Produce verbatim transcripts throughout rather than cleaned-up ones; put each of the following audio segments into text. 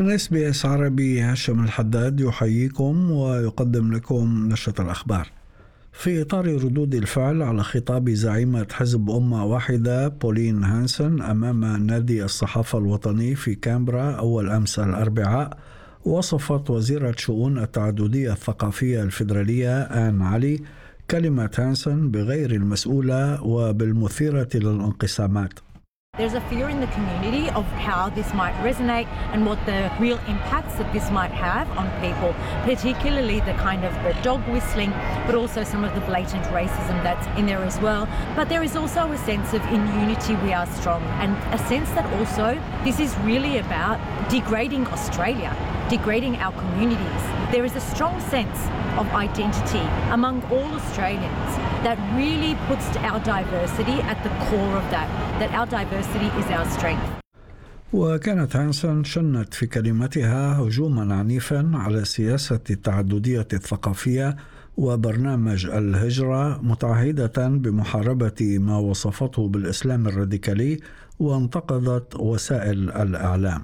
من إس بي إس عربي هاشم الحداد يحييكم ويقدم لكم نشرة الأخبار. في إطار ردود الفعل على خطاب زعيمة حزب أمة واحدة بولين هانسن أمام نادي الصحافة الوطني في كامبرا أول أمس الأربعاء، وصفت وزيرة شؤون التعددية الثقافية الفيدرالية آن علي كلمة هانسن بغير المسؤولة وبالمثيرة للانقسامات. There's a fear in the community of how this might resonate and what the real impacts that this might have on people, particularly the kind of the dog whistling, but also some of the blatant racism that's in there as well. But there is also a sense of in unity we are strong, and a sense that also this is really about degrading Australia, degrading our communities. There is a strong sense of identity among all Australians that really puts our diversity at the core of that, that our diversity is our strength. وكانت هانسن شنت في كلمتها هجوما عنيفا على سياسة التعددية الثقافية وبرنامج الهجرة، متعهدة بمحاربة ما وصفته بالإسلام الراديكالي، وانتقدت وسائل الإعلام.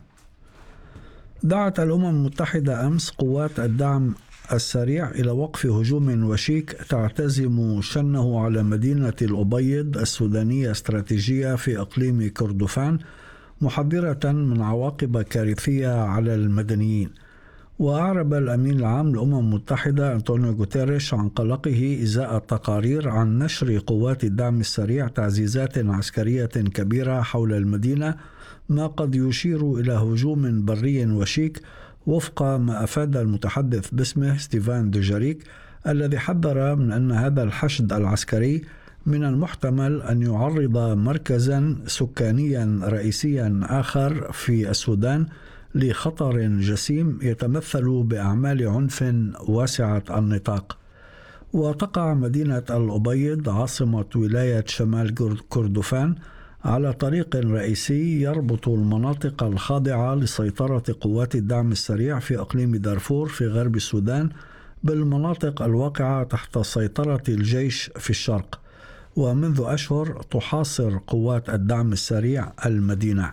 دعت الأمم المتحدة أمس قوات الدعم السريع إلى وقف هجوم وشيك تعتزم شنه على مدينة الأبيض السودانية استراتيجية في إقليم كردفان، محذرة من عواقب كارثية على المدنيين. وأعرب الأمين العام للأمم المتحدة أنطونيو غوتيريش عن قلقه إزاء التقارير عن نشر قوات الدعم السريع تعزيزات عسكرية كبيرة حول المدينة، ما قد يشير إلى هجوم بري وشيك، وفق ما أفاد المتحدث باسمه ستيفان دوجاريك، الذي حذر من أن هذا الحشد العسكري من المحتمل أن يعرض مركزا سكانيا رئيسيا آخر في السودان لخطر جسيم يتمثل بأعمال عنف واسعة النطاق. وتقع مدينة الأبيض عاصمة ولاية شمال كردفان على طريق رئيسي يربط المناطق الخاضعة لسيطرة قوات الدعم السريع في إقليم دارفور في غرب السودان بالمناطق الواقعة تحت سيطرة الجيش في الشرق. ومنذ أشهر تحاصر قوات الدعم السريع المدينة.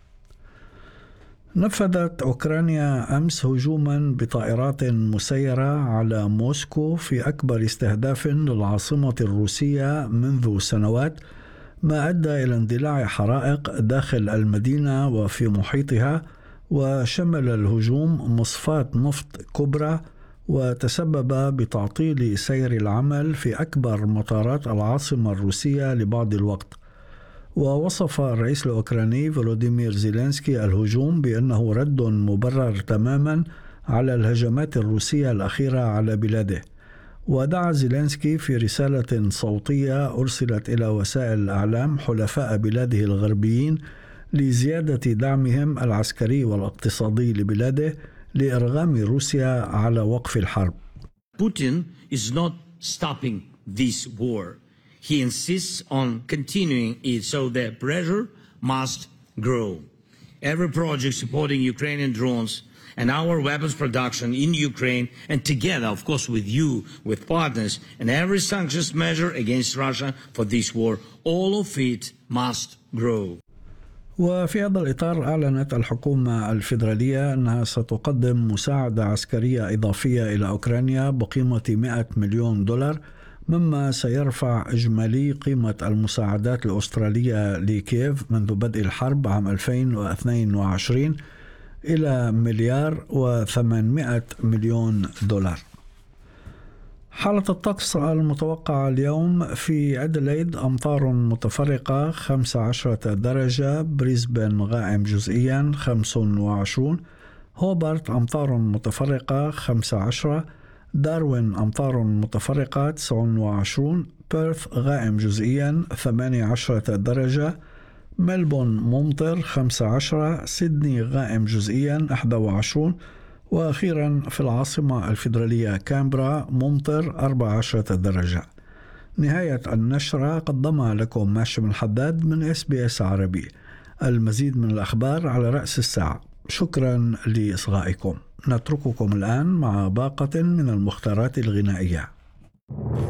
نفذت أوكرانيا أمس هجوما بطائرات مسيرة على موسكو في أكبر استهداف للعاصمة الروسية منذ سنوات، ما أدى إلى اندلاع حرائق داخل المدينة وفي محيطها، وشمل الهجوم مصفاة نفط كبرى، وتسبب بتعطيل سير العمل في أكبر مطارات العاصمة الروسية لبعض الوقت. ووصف الرئيس الأوكراني فولوديمير زيلينسكي الهجوم بأنه رد مبرر تماما على الهجمات الروسية الأخيرة على بلاده. ودعا زيلينسكي في رسالة صوتية أرسلت إلى وسائل الإعلام حلفاء بلاده الغربيين لزيادة دعمهم العسكري والاقتصادي لبلاده لإرغام روسيا على وقف الحرب. Putin is not stopping this war. He insists on continuing it, so the pressure must grow. Every project supporting Ukrainian drones and our weapons production in Ukraine, and together, of course, with you, with partners, and every sanctions measure against Russia for this war, all of it must grow. وفي هذا الإطار أعلنت الحكومة الفيدرالية أنها ستقدم مساعدة عسكرية إضافية إلى أوكرانيا بقيمة مئة مليون دولار، مما سيرفع إجمالي قيمة المساعدات الأسترالية لكييف منذ بدء الحرب عام ألفين واثنين وعشرين إلى مليار وثمانمائة مليون دولار. حالة الطقس المتوقعة اليوم: في أديلايد أمطار متفرقة خمسة عشر درجة، بريسبن غائم جزئيا خمسة وعشرين، هوبارت أمطار متفرقة خمسة عشر، داروين أمطار متفرقة تسعة وعشرين، بيرث غائم جزئيا ثمانية عشر درجة، ملبون ممطر خمسة عشر، سيدني غائم جزئيا أحد وعشرين، وأخيرا في العاصمة الفيدرالية كامبرا ممطر أربعة عشر درجة. نهاية النشرة قدمها لكم هاشم الحداد من إس بي إس عربي. المزيد من الأخبار على رأس الساعة. شكرا لإصغائكم. نترككم الآن مع باقة من المختارات الغنائية.